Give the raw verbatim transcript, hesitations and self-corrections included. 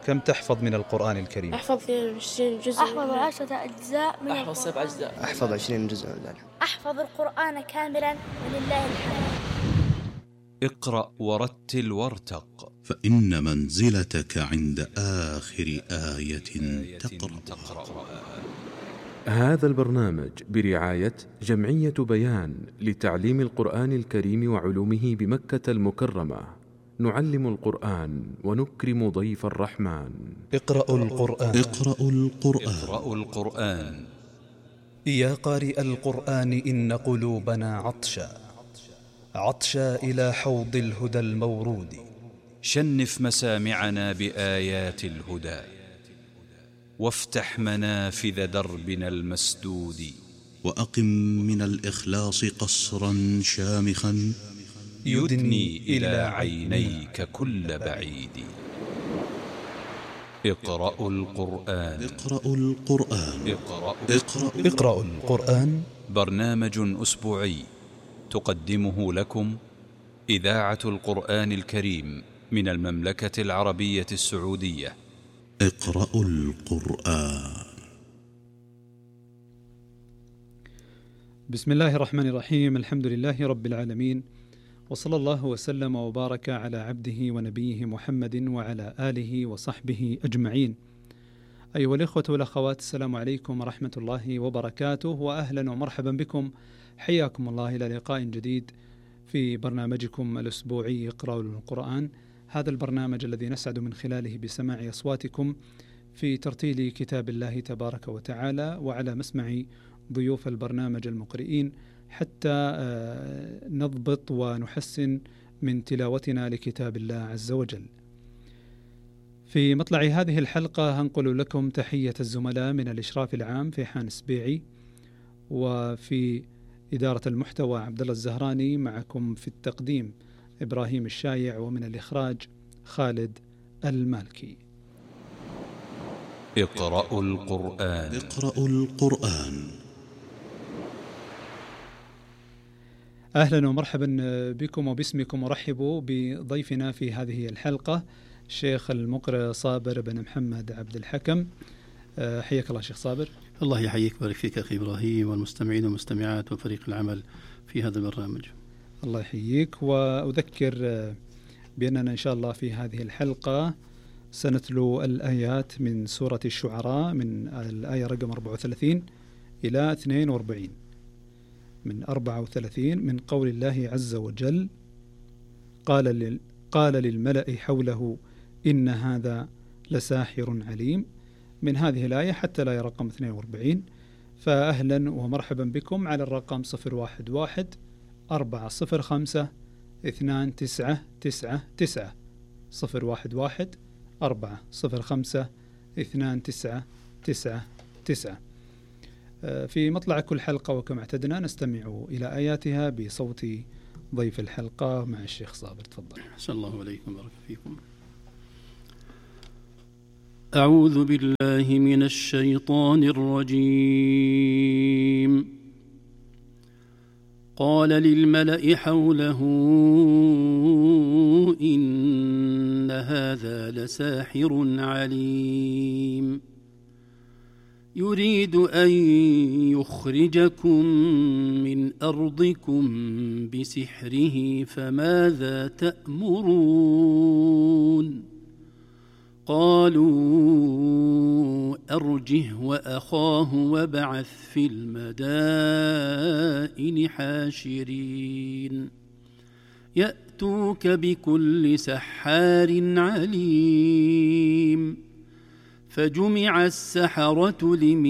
كم تحفظ من القرآن الكريم؟ أحفظ عشرين جزء. أحفظ عشرة أجزاء من أحفظ سبع أجزاء. أحفظ عشرين جزء من ذلك. أحفظ القرآن كاملا ولله الحمد. اقرأ ورتل وارتق، فإن منزلتك عند آخر آية تقرأها. هذا البرنامج برعاية جمعية بيان لتعليم القرآن الكريم وعلومه بمكة المكرمة. نعلم القرآن ونكرم ضيف الرحمن. اقرأوا القرآن. اقرأوا القرآن. اقرأوا القرآن. يا قارئ القرآن إن قلوبنا عطشا عطشا إلى حوض الهدى المورود. شنف مسامعنا بآيات الهدى، وافتح منافذ دربنا المسدود. وأقم من الإخلاص قصرا شامخا يدني إلى عينيك كل بعيد. اقرأوا القرآن. اقرأوا القرآن. اقرأوا, اقرأوا. اقرأوا القرآن، برنامج أسبوعي تقدمه لكم إذاعة القرآن الكريم من المملكة العربية السعودية. اقرأوا القرآن. بسم الله الرحمن الرحيم. الحمد لله رب العالمين، وصلى الله وسلم وبارك على عبده ونبيه محمد وعلى آله وصحبه أجمعين. أيها الإخوة والأخوات، السلام عليكم ورحمة الله وبركاته، وأهلا ومرحبا بكم. حياكم الله إلى لقاء جديد في برنامجكم الأسبوعي اقرأوا القرآن. هذا البرنامج الذي نسعد من خلاله بسماع أصواتكم في ترتيل كتاب الله تبارك وتعالى، وعلى مسمع ضيوف البرنامج المقرئين، حتى نضبط ونحسن من تلاوتنا لكتاب الله عز وجل. في مطلع هذه الحلقة هنقل لكم تحية الزملاء من الإشراف العام في حان سبيعي، وفي إدارة المحتوى عبد الله الزهراني، معكم في التقديم إبراهيم الشايع، ومن الإخراج خالد المالكي. اقرأوا القرآن. اقرأوا القرآن. أهلا ومرحبا بكم وباسمكم، ورحبوا بضيفنا في هذه الحلقة الشيخ المقرئ صابر بن محمد عبد الحكم. حياك الله شيخ صابر. الله يحييك ويبارك فيك أخي إبراهيم، والمستمعين والمستمعات وفريق العمل في هذا البرنامج. الله يحييك. وأذكر بأننا إن شاء الله في هذه الحلقة سنتلو الآيات من سورة الشعراء، من الآية رقم أربعة وثلاثين إلى اثنين وأربعين. من أربعة وثلاثين من قول الله عز وجل: قال لل قال للملأ حوله إن هذا لساحر عليم، من هذه الآية حتى الآية رقم اثنين وأربعين. فأهلا ومرحبا بكم على الرقم صفر واحد واحد أربعة صفر خمسة اثنان تسعة تسعة تسعة صفر واحد واحد أربعة صفر خمسة اثنان تسعة تسعة تسعة. في مطلع كل حلقة وكما اعتدنا نستمع إلى آياتها بصوت ضيف الحلقة مع الشيخ صابر. تفضل. أحسن الله عليكم وبارك فيكم. أعوذ بالله من الشيطان الرجيم. قال للملأ حوله إن هذا لساحر عليم، يريد أن يخرجكم من أرضكم بسحره فماذا تأمرون؟ قالوا أرجه وأخاه وابعث في المدائن حاشرين يأتوك بكل سحار عليم. فجمع السحرة لميقات